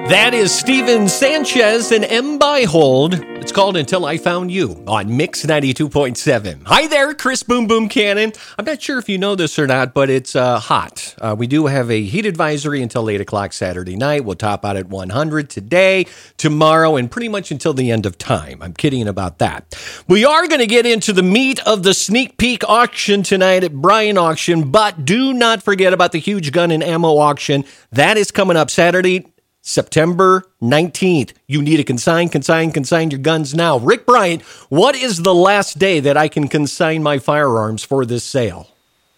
That is Steven Sanchez and M. Byhold. It's called Until I Found You on Mix 92.7. Hi there, Chris Boom Boom Cannon. I'm not sure if you know this or not, but it's hot. We do have a heat advisory until 8 o'clock Saturday night. We'll top out at 100 today, tomorrow, and pretty much until the end of time. I'm kidding about that. We are going to get into the meat of the sneak peek auction tonight at Bryan Auction, but do not forget about the huge gun and ammo auction. That is coming up Saturday, September 19th. You need to consign your guns now. Rick Bryant, what is the last day that I can consign my firearms for this sale?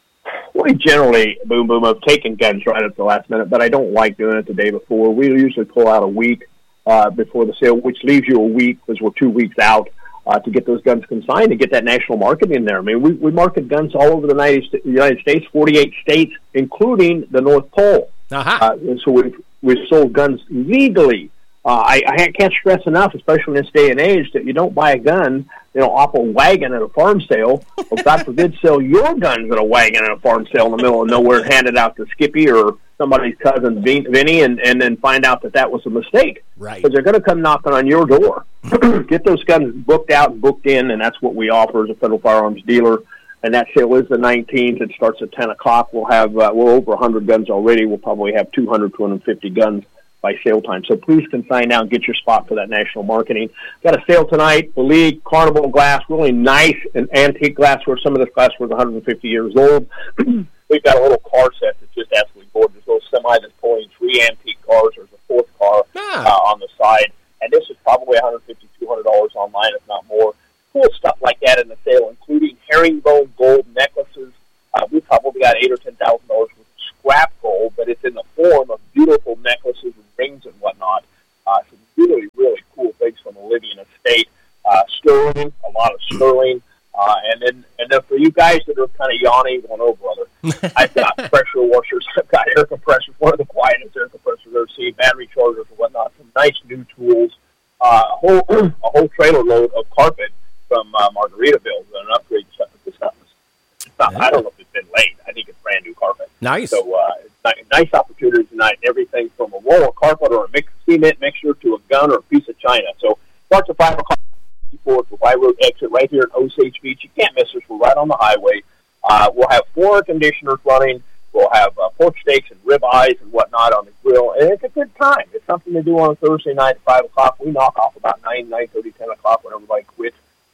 We generally, Boom, have taken guns right at the last minute, but I don't like doing it the day before. We usually pull out a week before the sale, which leaves you a week because we're 2 weeks out to get those guns consigned, to get that national market in there. I mean, we market guns all over the United States, 48 states, including the North Pole. And so we've sold guns legally. I can't stress enough, especially in this day and age, that you don't buy a gun, off a wagon at a farm sale, or God forbid, sell your guns at a wagon at a farm sale in the middle of nowhere and hand it out to Skippy or somebody's cousin Vinny, and then find out that was a mistake. Right. Because they're going to come knocking on your door. Get those guns booked out and booked in, and that's what we offer as a Federal Firearms dealer. And that sale is the 19th. It starts at 10 o'clock. We'll have, we're over 100 guns already. We'll probably have 250 guns by sale time. So please consign now and get your spot for that national marketing. Got a sale tonight, the League Carnival glass, really nice and antique glassware. Some of this glassware is 150 years old. We've got a little car set that's just absolutely gorgeous. A little semi that's pulling 3 antique cars. There's a 4th car on the side. And this is probably $150, $200 online, if not more. Cool stuff like that in the sale, including herringbone gold necklaces. We probably got $8,000 or $10,000 worth of scrap gold, but it's in the form of beautiful necklaces and rings and whatnot. Some really, really cool things from the Libyan estate. Sterling, a lot of sterling. And then for you guys that are kind of yawning, going, oh, brother, I've got pressure washers, I've got air compressors, one of the quietest air compressors I've ever seen, battery chargers and whatnot, some nice new tools, a whole trailer load of carpet from Margaritaville, an upgrade stuff. I don't know if it's been laid. I think it's brand new carpet. Nice. So nice opportunity tonight. Everything from a roll of carpet or a cement mixture to a gun or a piece of china. So starts at 5 o'clock before the Y Road exit right here at Osage Beach. You can't miss us. We're right on the highway. We'll have 4 air conditioners running. We'll have pork steaks and rib eyes and whatnot on the grill. And it's a good time. It's something to do on a Thursday night at 5 o'clock. We knock off about 9:30, 10 o'clock when everybody quits.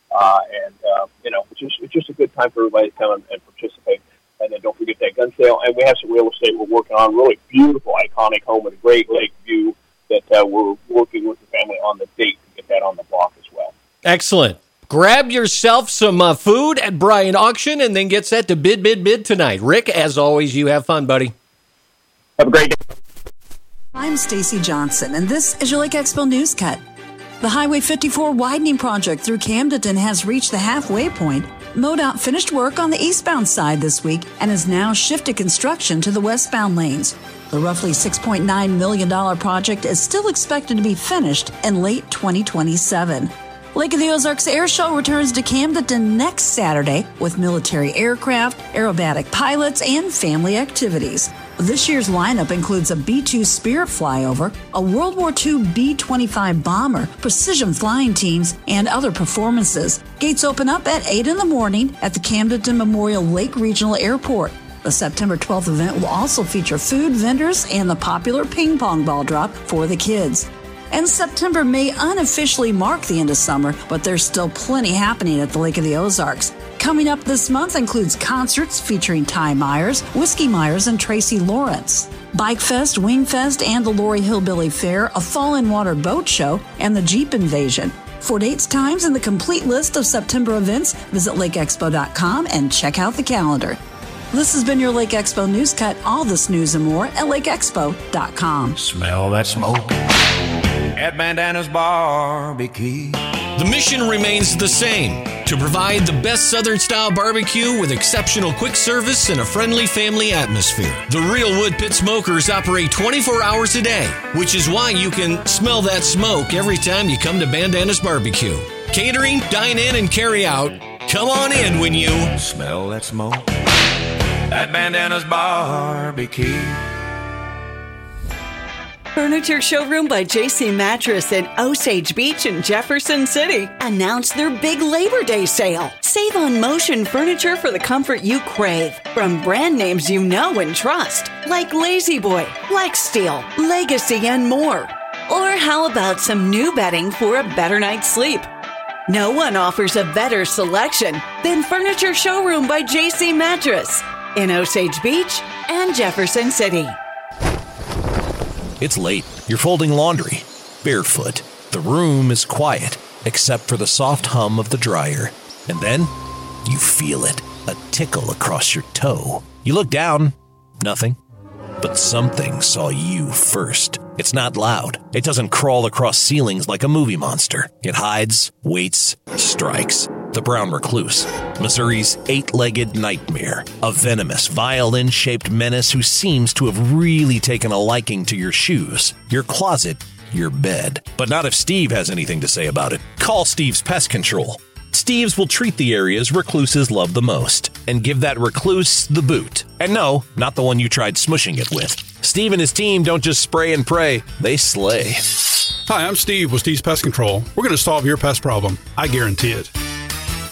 It's just a good time for everybody to come and participate. And then don't forget that gun sale. And we have some real estate we're working on, really beautiful, iconic home with a great lake view that we're working with the family on the date to get that on the block as well. Excellent. Grab yourself some food at Bryan Auction and then get set to bid tonight. Rick, as always, you have fun, buddy. Have a great day. I'm Stacy Johnson, and this is your Lake Expo News Cut. The Highway 54 widening project through Camden has reached the halfway point. MoDOT finished work on the eastbound side this week and has now shifted construction to the westbound lanes. The roughly $6.9 million project is still expected to be finished in late 2027. Lake of the Ozarks Air Show returns to Camden next Saturday with military aircraft, aerobatic pilots, and family activities. This year's lineup includes a B-2 Spirit flyover, a World War II B-25 bomber, precision flying teams, and other performances. Gates open up at 8 in the morning at the Camden Memorial Lake Regional Airport. The September 12th event will also feature food vendors and the popular ping pong ball drop for the kids. And September may unofficially mark the end of summer, but there's still plenty happening at the Lake of the Ozarks. Coming up this month includes concerts featuring Ty Myers, Whiskey Myers, and Tracy Lawrence, Bike Fest, Wing Fest, and the Lori Hillbilly Fair, a Fall in Water boat show, and the Jeep Invasion. For dates, times, and the complete list of September events, visit lakeexpo.com and check out the calendar. This has been your Lake Expo News Cut. All this news and more at lakeexpo.com. Smell that smoke at Bandana's Barbecue. The mission remains the same, to provide the best Southern-style barbecue with exceptional quick service and a friendly family atmosphere. The Real Wood Pit Smokers operate 24 hours a day, which is why you can smell that smoke every time you come to Bandana's Barbecue. Catering, dine in, and carry out. Come on in when you smell that smoke at Bandana's Barbecue. Furniture Showroom by JC Mattress in Osage Beach and Jefferson City announced their big Labor Day sale. Save on motion furniture for the comfort you crave from brand names you know and trust, like Lazy Boy, Flexsteel, Legacy, and more. Or how about some new bedding for a better night's sleep? No one offers a better selection than Furniture Showroom by JC Mattress in Osage Beach and Jefferson City. It's late. You're folding laundry. Barefoot. The room is quiet, except for the soft hum of the dryer. And then, you feel it. A tickle across your toe. You look down. Nothing. But something saw you first. It's not loud. It doesn't crawl across ceilings like a movie monster. It hides, waits, strikes. The brown recluse, Missouri's eight-legged nightmare, a venomous, violin-shaped menace who seems to have really taken a liking to your shoes, your closet, your bed. But not if Steve has anything to say about it. Call Steve's Pest Control. Steve's will treat the areas recluses love the most and give that recluse the boot. And no, not the one you tried smushing it with. Steve and his team don't just spray and pray, they slay. Hi, I'm Steve with Steve's Pest Control. We're going to solve your pest problem. I guarantee it.